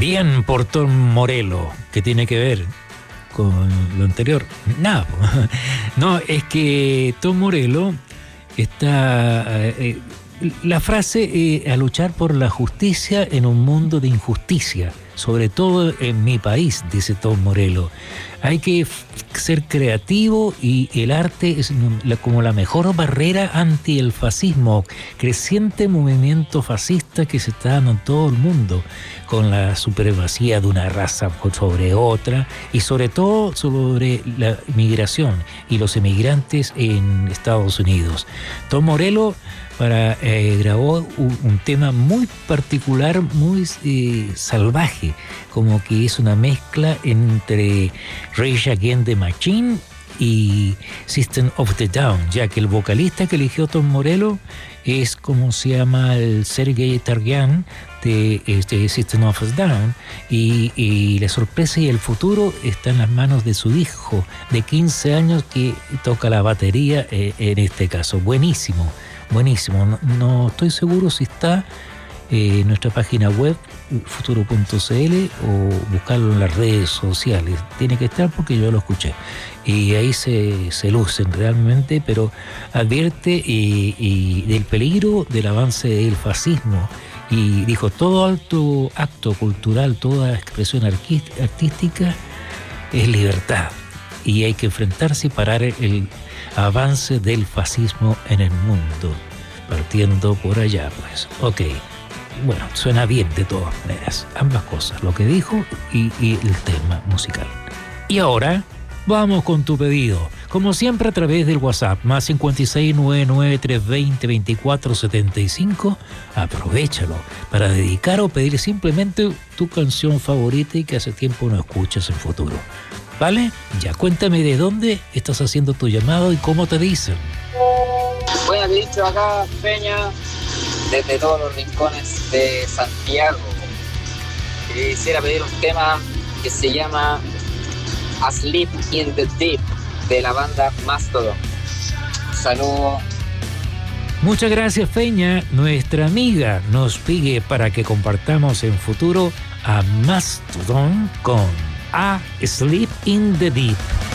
Bien por Tom Morello, que tiene que ver con lo anterior. Nada, no, es que Tom Morello está... la frase a luchar por la justicia en un mundo de injusticia, sobre todo en mi país, dice Tom Morello. Hay que ser creativo y el arte es como la mejor barrera ante el fascismo, creciente movimiento fascista que se está dando en todo el mundo, con la supremacía de una raza sobre otra y sobre todo sobre la migración y los emigrantes en Estados Unidos. Tom Morello grabó un tema muy particular, muy salvaje, como que es una mezcla entre Rage Against the Machine y System of the Down, ya que el vocalista que eligió Tom Morello es como se llama el Sergei Tarjan de System of the Down, y la sorpresa y el futuro está en las manos de su hijo de 15 años que toca la batería en este caso. Buenísimo. Buenísimo, no estoy seguro si está en nuestra página web futuro.cl o buscarlo en las redes sociales. Tiene que estar porque yo lo escuché y ahí se lucen realmente, pero advierte del peligro del avance del fascismo y dijo: todo alto acto cultural, toda expresión artística es libertad y hay que enfrentarse y parar el avance del fascismo en el mundo, partiendo por allá, pues. Ok, bueno, suena bien de todas maneras, ambas cosas, lo que dijo y el tema musical. Y ahora vamos con tu pedido, como siempre a través del WhatsApp, más 56993202475. Aprovechalo para dedicar o pedir simplemente tu canción favorita y que hace tiempo no escuchas en Futuro. ¿Vale? Ya cuéntame de dónde estás haciendo tu llamado y cómo te dicen. Bueno, te he dicho acá, Peña, desde todos los rincones de Santiago. Quisiera pedir un tema que se llama Asleep in the Deep, de la banda Mastodon. Saludos. Muchas gracias, Peña. Nuestra amiga nos pide para que compartamos en Futuro a Mastodon con Asleep in the Deep.